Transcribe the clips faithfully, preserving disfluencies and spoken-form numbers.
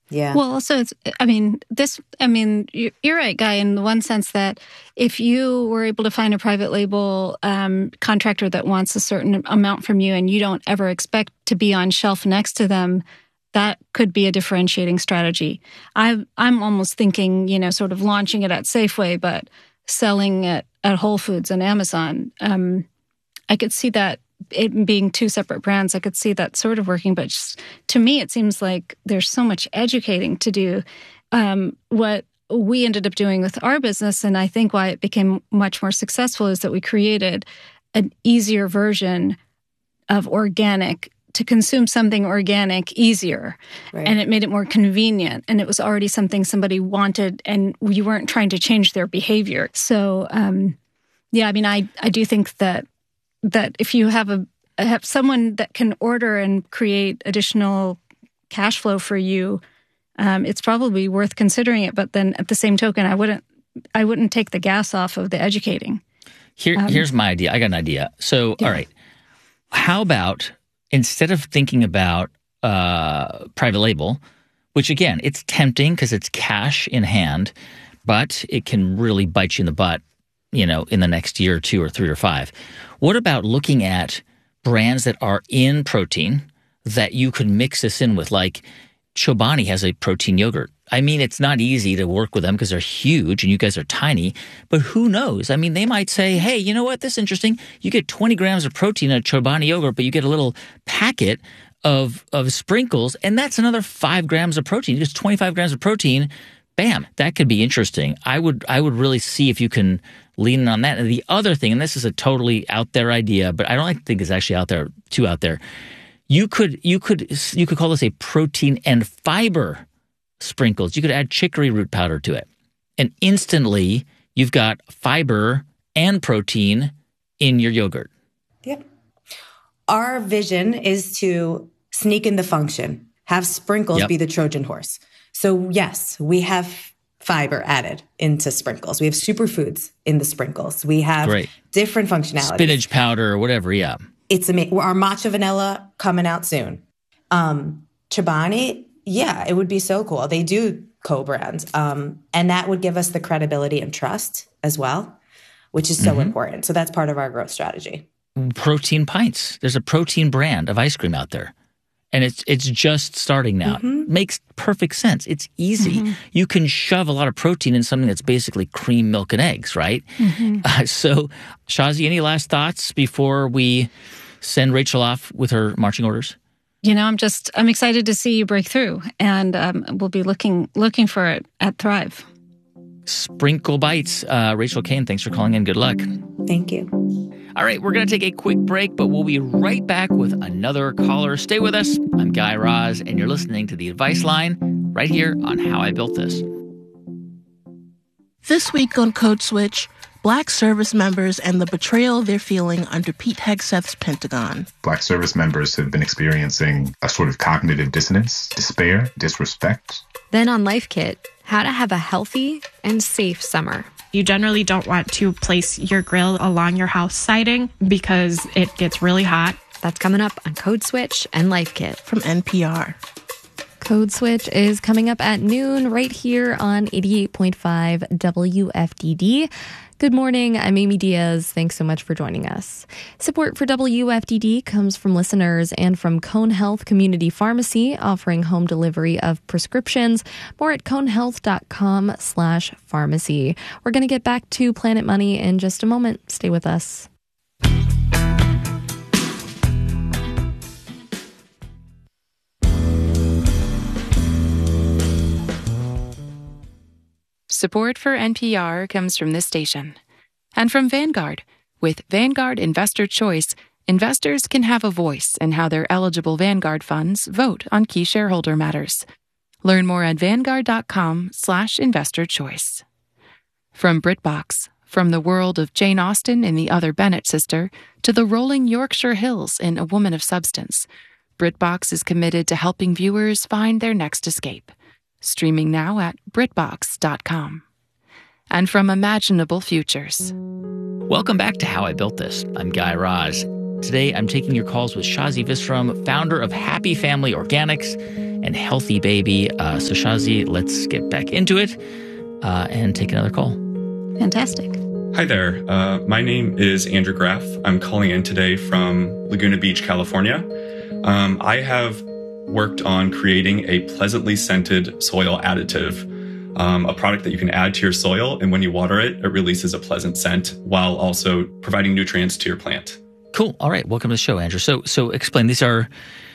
Yeah. Well, also, it's, I mean, this, I mean, you're right, Guy, in the one sense that if you were able to find a private label um, contractor that wants a certain amount from you and you don't ever expect to be on shelf next to them, that could be a differentiating strategy. I, I'm almost thinking, you know, sort of launching it at Safeway, but selling it at Whole Foods and Amazon. Um, I could see that it being two separate brands. I could see that sort of working, but just, to me, it seems like there's so much educating to do. Um, what we ended up doing with our business, and I think why it became much more successful, is that we created an easier version of organic, to consume something organic easier. Right. And it made it more convenient. And it was already something somebody wanted, and you weren't trying to change their behavior. So, um, yeah, I mean, I, I do think that that if you have a have someone that can order and create additional cash flow for you, um, it's probably worth considering it. But then at the same token, I wouldn't I wouldn't take the gas off of the educating. Here, um, here's my idea. I got an idea. So, yeah. All right, how about instead of thinking about uh, private label, which again, it's tempting because it's cash in hand, but it can really bite you in the butt, you know, in the next year or two or three or five. What about looking at brands that are in protein that you could mix this in with? Like Chobani has a protein yogurt. I mean, it's not easy to work with them because they're huge and you guys are tiny, but who knows? I mean, they might say, hey, you know what? This is interesting. You get twenty grams of protein in a Chobani yogurt, but you get a little packet of, of sprinkles, and that's another five grams of protein. Just twenty-five grams of protein. Bam, that could be interesting. I would I would really see if you can lean on that. And the other thing, and this is a totally out there idea, but I don't think it's actually out there, too out there. You could you could you could call this a protein and fiber sprinkles. You could add chicory root powder to it, and instantly you've got fiber and protein in your yogurt. Yep. Our vision is to sneak in the function, have sprinkles yep. be the Trojan horse. So yes, we have fiber added into sprinkles. We have superfoods in the sprinkles. We have Great. different functionalities. Spinach powder or whatever, yeah. It's amazing. Our matcha vanilla coming out soon. Um, Chobani, yeah, it would be so cool. They do co-brands. Um, and that would give us the credibility and trust as well, which is so mm-hmm. important. So that's part of our growth strategy. Protein Pints. There's a protein brand of ice cream out there. And it's it's just starting now. Mm-hmm. Makes perfect sense. It's easy. Mm-hmm. You can shove a lot of protein in something that's basically cream, milk, and eggs, right? Mm-hmm. Uh, so, Shazi, any last thoughts before we send Rachel off with her marching orders? You know, I'm just I'm excited to see you break through, and um, we'll be looking looking for it at Thrive. Sprinkle Bites. Uh, Rachel Kane, thanks for calling in. Good luck. Thank you. All right, we're going to take a quick break, but we'll be right back with another caller. Stay with us. I'm Guy Raz, and you're listening to The Advice Line right here on How I Built This. This week on Code Switch, Black service members and the betrayal they're feeling under Pete Hegseth's Pentagon. Black service members have been experiencing a sort of cognitive dissonance, despair, disrespect. Then on Life Kit, how to have a healthy and safe summer. You generally don't want to place your grill along your house siding because it gets really hot. That's coming up on Code Switch and Life Kit from N P R. Code Switch is coming up at noon right here on eighty-eight point five W F D D. Good morning, I'm Amy Diaz. Thanks so much for joining us. Support for W F D D comes from listeners and from Cone Health Community Pharmacy, offering home delivery of prescriptions. More at conehealth.com slash pharmacy. We're going to get back to Planet Money in just a moment. Stay with us. Support for N P R comes from this station and from Vanguard. With Vanguard Investor Choice, investors can have a voice in how their eligible Vanguard funds vote on key shareholder matters. Learn more at vanguard.com slash investor choice. From BritBox, from the world of Jane Austen in The Other Bennet Sister to the rolling Yorkshire Hills in A Woman of Substance, BritBox is committed to helping viewers find their next escape. Streaming now at Britbox dot com. And from Imaginable Futures. Welcome back to How I Built This. I'm Guy Raz. Today, I'm taking your calls with Shazi Visram, founder of Happy Family Organics, and healthy baby. Uh, so Shazi, let's get back into it uh, and take another call. Fantastic. Hi there. Uh, my name is Andrew Graff. I'm calling in today from Laguna Beach, California. Um, I have worked on creating a pleasantly scented soil additive, um, a product that you can add to your soil, and when you water it, it releases a pleasant scent while also providing nutrients to your plant. Cool. All right. Welcome to the show, Andrew. So, so explain. These are.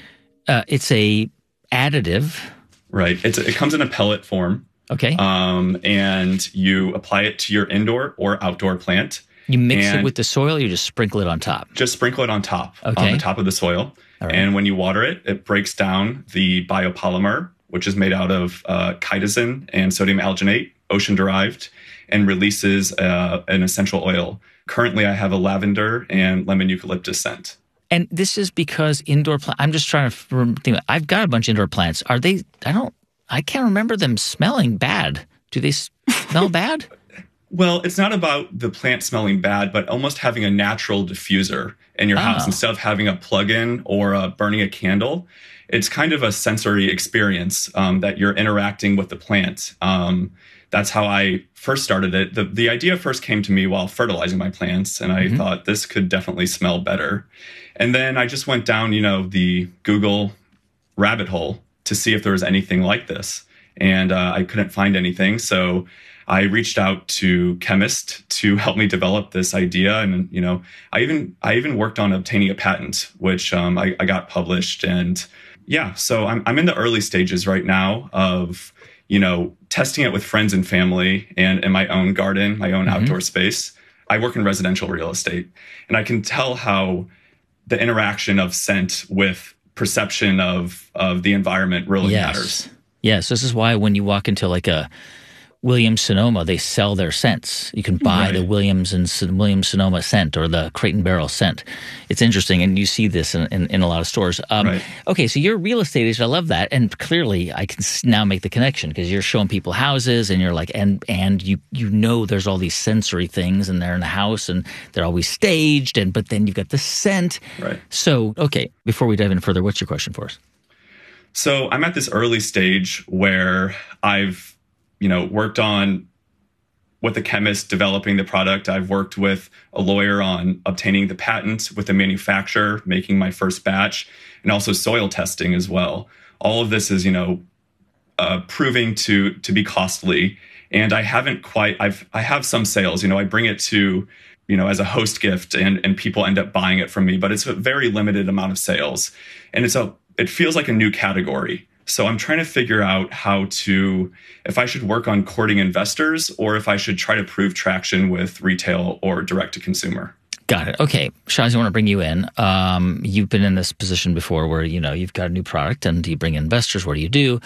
Uh, it's a additive, right? It's it comes in a pellet form. Okay. Um, and you apply it to your indoor or outdoor plant. You mix it with the soil, or you just sprinkle it on top? Just sprinkle it on top, okay. on the top of the soil. All right. And when you water it, it breaks down the biopolymer, which is made out of uh, chitosan and sodium alginate, ocean-derived, and releases uh, an essential oil. Currently, I have a lavender and lemon eucalyptus scent. And this is because indoor plants, I'm just trying to think, I've got a bunch of indoor plants. Are they, I don't, I can't remember them smelling bad. Do they smell bad? Well, it's not about the plant smelling bad, but almost having a natural diffuser in your oh. house instead of having a plug-in or uh, burning a candle. It's kind of a sensory experience um, that you're interacting with the plant. Um, that's how I first started it. The, the idea first came to me while fertilizing my plants, and I mm-hmm. thought this could definitely smell better. And then I just went down, you know, the Google rabbit hole to see if there was anything like this. And uh, I couldn't find anything. So I reached out to chemists to help me develop this idea. And, you know, I even I even worked on obtaining a patent, which um, I, I got published. And yeah, so I'm I'm in the early stages right now of, you know, testing it with friends and family and in my own garden, my own mm-hmm. outdoor space. I work in residential real estate, and I can tell how the interaction of scent with perception of of the environment really yes. matters. Yes, this is why when you walk into like a Williams-Sonoma, they sell their scents. You can buy right. the Williams and Williams-Sonoma scent or the Crate and Barrel scent. It's interesting, and you see this in, in, in a lot of stores. Um, right. Okay, so you're a real estate agent. I love that, and clearly I can now make the connection because you're showing people houses, and you're like, and and you you know there's all these sensory things, and they're in the house, and they're always staged, and but then you've got the scent. Right. So, okay, before we dive in further, what's your question for us? So I'm at this early stage where I've you know, worked on with a chemist developing the product. I've worked with a lawyer on obtaining the patent, with the manufacturer making my first batch, and also soil testing as well. All of this is, you know, uh, proving to to be costly. And I haven't quite, I've, I have some sales, you know, I bring it to, you know, as a host gift, and, and people end up buying it from me, but it's a very limited amount of sales. And it's a, it feels like a new category. So I'm trying to figure out how to, if I should work on courting investors or if I should try to prove traction with retail or direct to consumer. Got it. Okay. Shazi, I want to bring you in. Um, you've been in this position before where, you know, you've got a new product and you bring in investors. What do you do?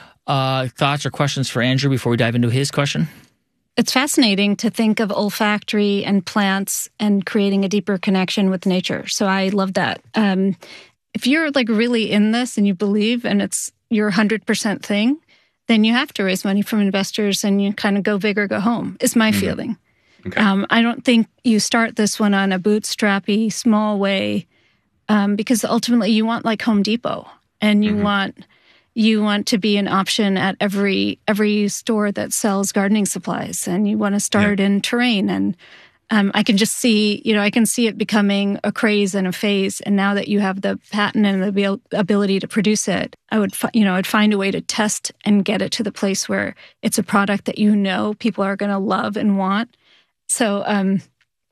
Uh, thoughts or questions for Andrew before we dive into his question? It's fascinating to think of olfactory and plants and creating a deeper connection with nature. So I love that. Um, if you're like really in this and you believe and it's your one hundred percent thing, then you have to raise money from investors and you kind of go big or go home, is my mm-hmm. feeling. Okay. Um, I don't think you start this one on a bootstrappy, small way, um, because ultimately you want like Home Depot, and you mm-hmm. want you want to be an option at every every store that sells gardening supplies, and you want to start yeah. in terrain. And um, I can just see, you know, I can see it becoming a craze and a phase. And now that you have the patent and the ability to produce it, I would, you know, I'd find a way to test and get it to the place where it's a product that you know people are going to love and want. So um,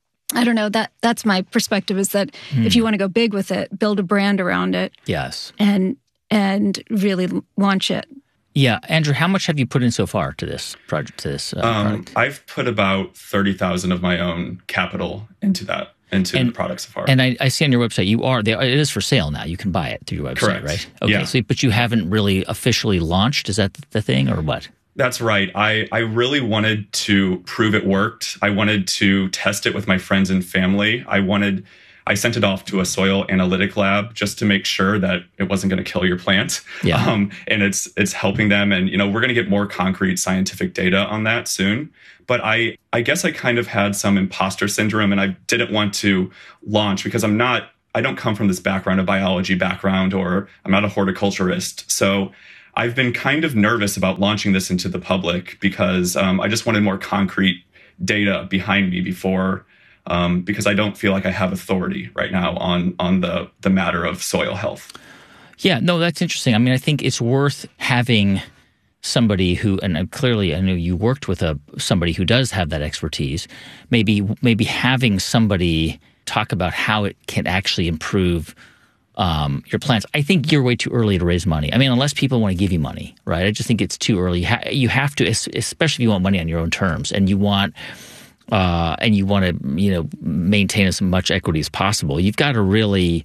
I don't know, that that's my perspective, is that mm. if you want to go big with it, build a brand around it. Yes. And and really launch it. Yeah. Andrew, how much have you put in so far to this project? To this uh, um, product? I've put about thirty thousand of my own capital into that, into and, the product so far. And I, I see on your website, you are, they, it is for sale now. You can buy it through your website, Correct. Right? Okay. Yeah. So, but you haven't really officially launched. Is that the thing or what? That's right. I, I really wanted to prove it worked. I wanted to test it with my friends and family. I wanted, I sent it off to a soil analytic lab just to make sure that it wasn't going to kill your plant. Yeah. Um, and it's it's helping them. And, you know, we're going to get more concrete scientific data on that soon. But I, I guess I kind of had some imposter syndrome, and I didn't want to launch because I'm not, I don't come from this background, a biology background, or I'm not a horticulturist. So I've been kind of nervous about launching this into the public because um, I just wanted more concrete data behind me before, um, because I don't feel like I have authority right now on on the the matter of soil health. Yeah, no, that's interesting. I mean, I think it's worth having somebody who, and clearly I know you worked with a somebody who does have that expertise, maybe maybe having somebody talk about how it can actually improve um, your plants. I think you're way too early to raise money. I mean, unless people want to give you money, right? I just think it's too early. You have to, especially if you want money on your own terms, and you want uh, and you want to, you know, maintain as much equity as possible. You've got to really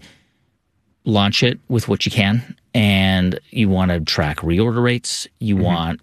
launch it with what you can, and you want to track reorder rates. You mm-hmm. want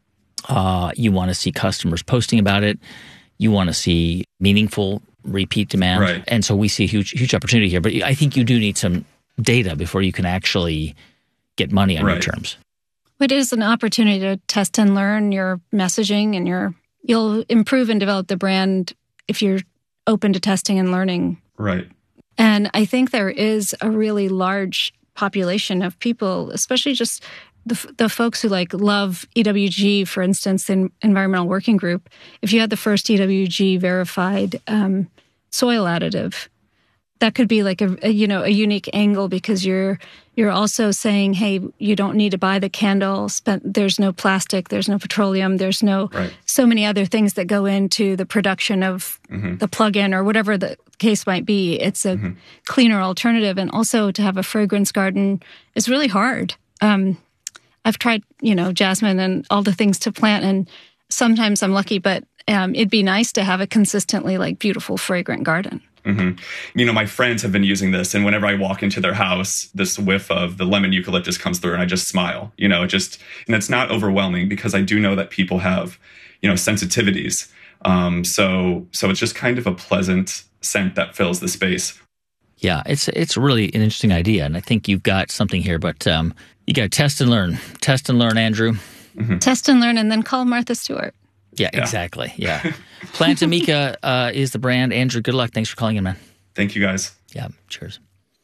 uh, you want to see customers posting about it. You want to see meaningful repeat demand, right. And so we see a huge huge opportunity here. But I think you do need some data before you can actually get money on right. your terms. It is an opportunity to test and learn your messaging, and your you'll improve and develop the brand if you're open to testing and learning. Right. And I think there is a really large population of people, especially just the, the folks who like love E W G, for instance, the Environmental Working Group. If you had the first E W G verified um, soil additive, that could be like a, a you know a unique angle, because you're you're also saying, hey, you don't need to buy the candle. Spent there's no plastic, there's no petroleum, there's no right. so many other things that go into the production of mm-hmm. the plug-in or whatever the case might be. It's a mm-hmm. cleaner alternative, and also to have a fragrance garden is really hard. Um, I've tried, you know, jasmine and all the things to plant, and sometimes I'm lucky, but um, it'd be nice to have a consistently like beautiful, fragrant garden. Mm-hmm. You know, my friends have been using this, and whenever I walk into their house, this whiff of the lemon eucalyptus comes through, and I just smile. You know, it just, and it's not overwhelming, because I do know that people have, you know, sensitivities. Um, so, so it's just kind of a pleasant scent that fills the space. Yeah, it's it's really an interesting idea, and I think you've got something here. But um, you got to test and learn, test and learn, Andrew. Mm-hmm. Test and learn, and then call Martha Stewart. Yeah, yeah, exactly. Yeah. Plantamika uh, is the brand. Andrew, good luck. Thanks for calling in, man. Thank you, guys. Yeah, cheers.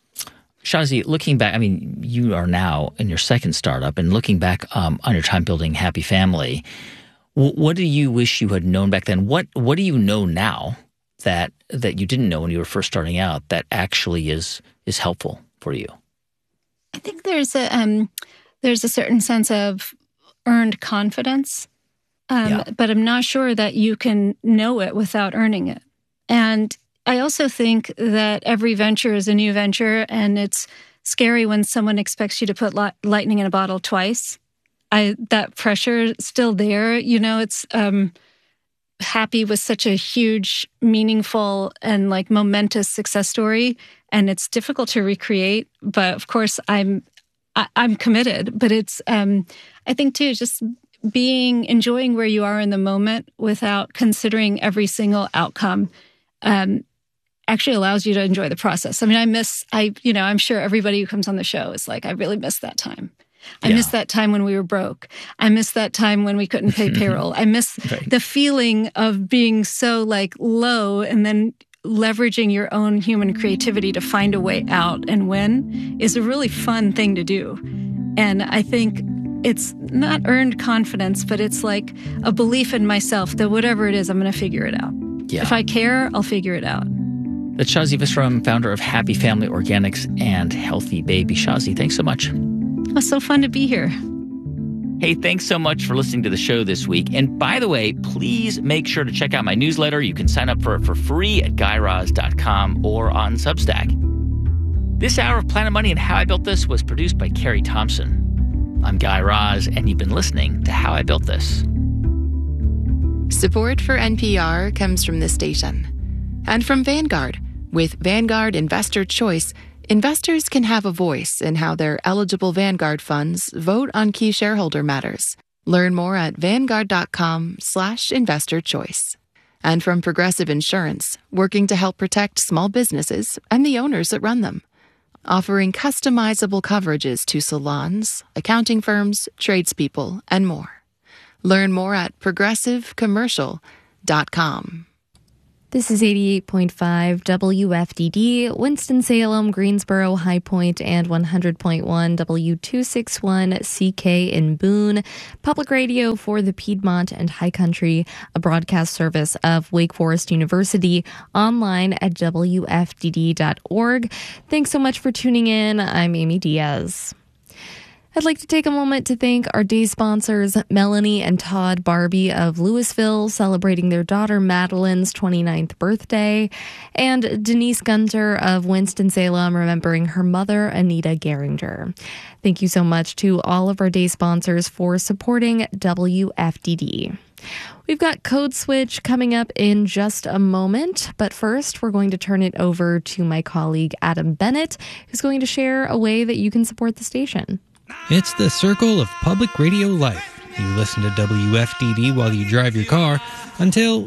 Shazi, looking back, I mean, you are now in your second startup, and looking back um, on your time building Happy Family, w- what do you wish you had known back then? What What do you know now that that you didn't know when you were first starting out that actually is is helpful for you? I think there's a um, there's a certain sense of earned confidence. Um, yeah. But I'm not sure that you can know it without earning it. And I also think that every venture is a new venture, and it's scary when someone expects you to put li- lightning in a bottle twice. I that pressure is still there. You know, it's um, Happy was such a huge, meaningful, and like momentous success story, and it's difficult to recreate. But of course, I'm I, I'm committed. But it's um, I think too just. being enjoying where you are in the moment without considering every single outcome um, actually allows you to enjoy the process. I mean, I miss, I, you know, I'm sure everybody who comes on the show is like, I really miss that time. I yeah. miss that time when we were broke. I miss that time when we couldn't pay payroll. I miss right. the feeling of being so like low, and then leveraging your own human creativity to find a way out and win is a really fun thing to do. And I think it's not earned confidence, but it's like a belief in myself that whatever it is, I'm going to figure it out. Yeah. If I care, I'll figure it out. That's Shazi Visram, founder of Happy Family Organics and Healthy Baby. Shazi, thanks so much. It was so fun to be here. Hey, thanks so much for listening to the show this week. And by the way, please make sure to check out my newsletter. You can sign up for it for free at guy raz dot com or on Substack. This hour of Planet Money and How I Built This was produced by Carrie Thompson. I'm Guy Raz, and you've been listening to How I Built This. Support for N P R comes from this station and from Vanguard. With Vanguard Investor Choice, investors can have a voice in how their eligible Vanguard funds vote on key shareholder matters. Learn more at vanguard.com slash investor choice. And from Progressive Insurance, working to help protect small businesses and the owners that run them. Offering customizable coverages to salons, accounting firms, tradespeople, and more. Learn more at progressive commercial dot com. This is eighty-eight point five W F D D, Winston-Salem, Greensboro, High Point, and one hundred point one W two sixty-one C K in Boone. Public radio for the Piedmont and High Country, a broadcast service of Wake Forest University, online at W F D D dot org. Thanks so much for tuning in. I'm Amy Diaz. I'd like to take a moment to thank our day sponsors, Melanie and Todd Barbie of Louisville, celebrating their daughter Madeline's twenty-ninth birthday, and Denise Gunter of Winston-Salem, remembering her mother, Anita Geringer. Thank you so much to all of our day sponsors for supporting W F D D. We've got Code Switch coming up in just a moment, but first we're going to turn it over to my colleague Adam Bennett, who's going to share a way that you can support the station. It's the circle of public radio life. You listen to W F D D while you drive your car until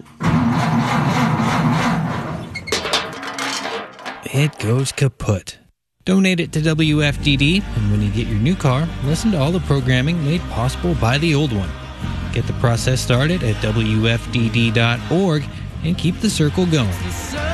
it goes kaput. Donate it to W F D D, and when you get your new car, listen to all the programming made possible by the old one. Get the process started at W F D D dot org and keep the circle going.